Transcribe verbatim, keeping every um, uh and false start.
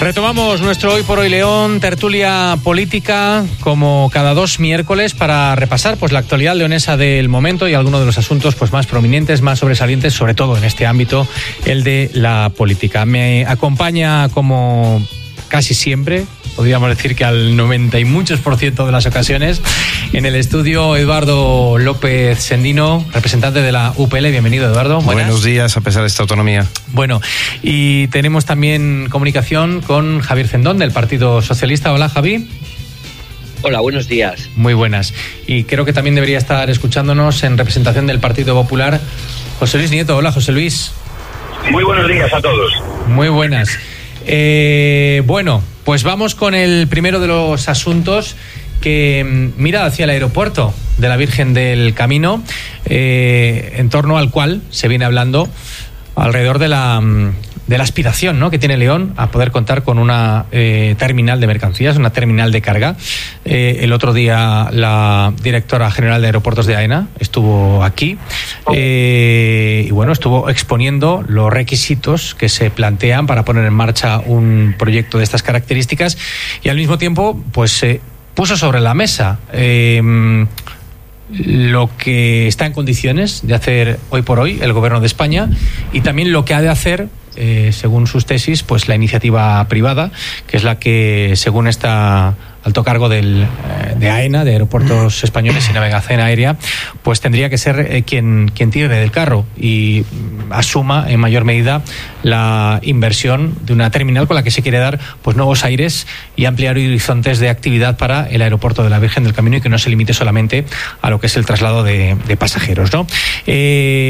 Retomamos nuestro Hoy por Hoy León, tertulia política, como cada dos miércoles, para repasar pues la actualidad leonesa del momento y algunos de los asuntos pues más prominentes, más sobresalientes, sobre todo en este ámbito, el de la política. Me acompaña, como casi siempre, podríamos decir que al noventa y muchos por ciento de las ocasiones, en el estudio Eduardo López Sendino, representante de la U P L. Bienvenido, Eduardo. Buenas. Buenos días, a pesar de esta autonomía. Bueno, y tenemos también comunicación con Javier Cendón, del Partido Socialista. Hola, Javi. Hola, buenos días. Muy buenas. Y creo que también debería estar escuchándonos, en representación del Partido Popular, José Luis Nieto. Hola, José Luis. Muy buenos días a todos. Muy buenas. Eh, bueno, pues vamos con el primero de los asuntos, que mira hacia el aeropuerto de la Virgen del Camino, eh, en torno al cual se viene hablando alrededor de la, de la aspiración, ¿no?, que tiene León a poder contar con una eh, terminal de mercancías, una terminal de carga. Eh, el otro día la directora general de Aeropuertos de AENA estuvo aquí eh, y bueno, estuvo exponiendo los requisitos que se plantean para poner en marcha un proyecto de estas características, y al mismo tiempo pues eh, puso sobre la mesa eh, lo que está en condiciones de hacer hoy por hoy el Gobierno de España, y también lo que ha de hacer, eh, según sus tesis, pues la iniciativa privada, que es la que, según esta alto cargo del, eh, de AENA, de Aeropuertos Españoles y Navegación Aérea, pues tendría que ser eh, quien, quien tire del carro y asuma en mayor medida la inversión de una terminal con la que se quiere dar pues nuevos aires y ampliar horizontes de actividad para el aeropuerto de la Virgen del Camino, y que no se limite solamente a lo que es el traslado de, de pasajeros, ¿no? Eh,